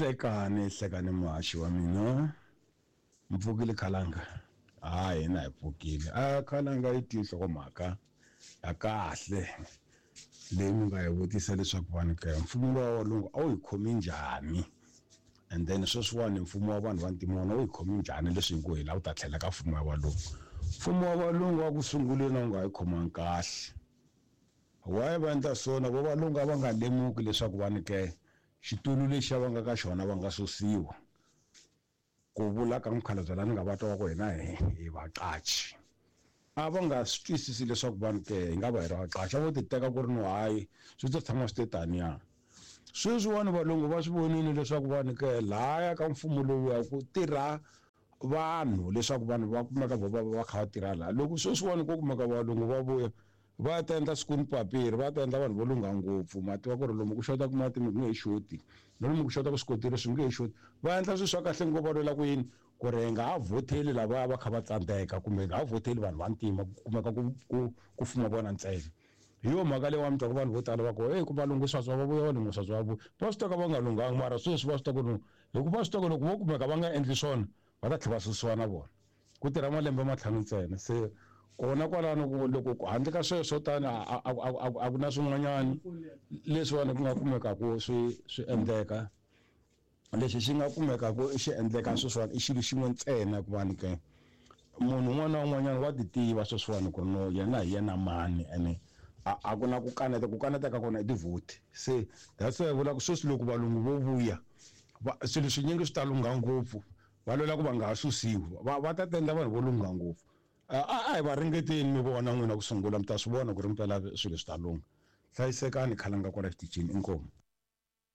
hlekani mashi wa mina mpfukile khalanga hayi na ipfukile khalanga yi tihlo ko mhaka ya kahle leyi mi nga yi vutisa leswaku vanhu ke mfumo wa walungu a wu hi khomi njhani and then sweswiwani mfumo wa vanhu va ntima wona wu hi khomi njhani leswi hi ku hi la wu ta tlhela ka mfumo wa valungu mfumo wa valungu wa ku sunguleni a wu nga hi khomangi kahle why va endla swona vo valungu a va nga lemuki leswaku vanhu ke xitulu lexi va nga ka xona va nga susiwa ku vula ka mukhalabye la ni nga va twa ku hina hi vaqachi a va nga swi twisisi leswaku vanhu ke hi nga va hi ri vaqachi a vo ti teka ku ri no hayi swi ta tshama swi te taniya sweswiwani valungu va swi vonile leswaku vanhu ke lahaya ka mfumo lowuya ku tirha vanhu leswaku vanhu va kumeka va kha va tirha laha loko sweswiwani ko kumeka valungu va vuya va ta endla sikuni papiri va ta endla vanhu vo lungha ngopfu mati va ku ri lomu ku xota ku mati mi nge he xoti no lomu ku xota ku swikotiri swi nge he xoti va endla swilo swa kahle ngopfu va lwela ku yini ku ri hi nga ha vhotheli lava va kha va tsandzeka kumbe hi nga ha vhotheli vanhu va ntima ku kumeka ku fuma vona ntsena hi yo mhaka leyi wa mi twa ku vanhu vo tala va ku ku valungu swaswo va vuya valungu swaswo va vuya va swi twa ka va nga lunghanga mara sweswi va swi twa ku ri hikuva va swi twa ku loko vo kumeka va nga endli swona va ta tlhela va susiwa na vona ku tirha malembe matlhanu ntsena se kona kwalano loko handle ka sweswo tani a ku na swin'wanyani leswi vanhu ku nga kumekaka swi endleka lexi xi nga kumekaka xi endleka sweswiwani i xilo xin'we ntsena ku vanhu ke munhu un'wana na un'wanyana wa ti tiva sweswiwani ku ri no yena hi yena mani ene a ku na ku kaneta ka kona i tivhoti se that's why vula ku sweswi loko valungu vo vuya swilo swinyingi swi ta lungha ngopfu va lwela ku va nga ha susiwi va ta tendla vanhu vo lungha ngopfu a hi va ringeteni mi vona n'wina ku sungula mi ta swi vona ku ri mi ta lava swilo swi ta lungha hlayisekani khalanga kwala xitichini inkomu